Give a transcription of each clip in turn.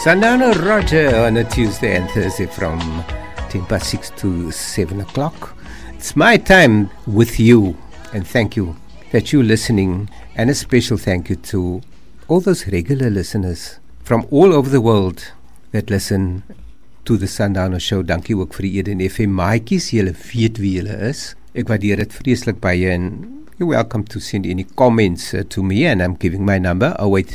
Sundowner Roger on a Tuesday and Thursday from 6 to 7 o'clock. It's my time with you, and thank you that you're listening, and a special thank you to all those regular listeners from all over the world that listen to the Sundowner Show. Dankie ook vir die Eden FM maatjies, julle weet wie julle is. Ek waardeer dit vreeslik baie, en you're welcome to send any comments to me, and I'm giving my number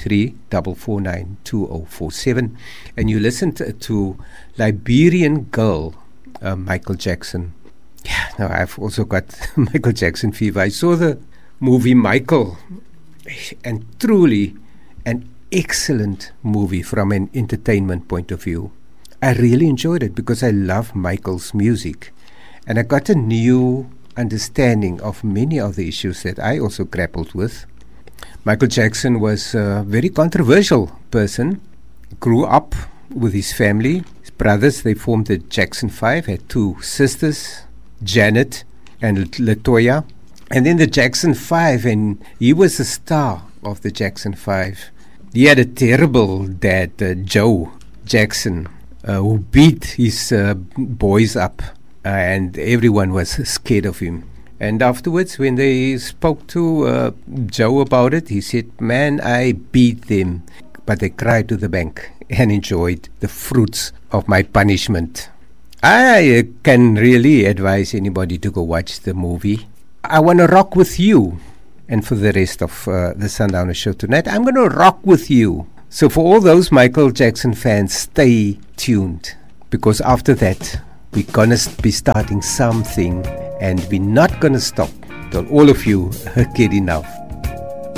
083-449-2047. And you listened to Liberian Girl, Michael Jackson. Yeah, now I've also got Michael Jackson fever. I saw the movie Michael, and truly an excellent movie from an entertainment point of view. I really enjoyed it because I love Michael's music, and I got a new understanding of many of the issues that I also grappled with. Michael Jackson was a very controversial person. Grew up with his family. His brothers, they formed the Jackson 5, had two sisters, Janet and Latoya. And then the Jackson 5, and he was the star of the Jackson 5. He had a terrible dad, Joe Jackson, who beat his boys up. And everyone was scared of him. And afterwards, when they spoke to Joe about it, he said, "Man, I beat them, but they cried to the bank and enjoyed the fruits of my punishment." I can really advise anybody to go watch the movie. I want to rock with you. And for the rest of the Sundowner Show tonight, I'm going to rock with you. So for all those Michael Jackson fans, stay tuned. Because after that, we're going to be starting something, and we're not going to stop till all of you get enough.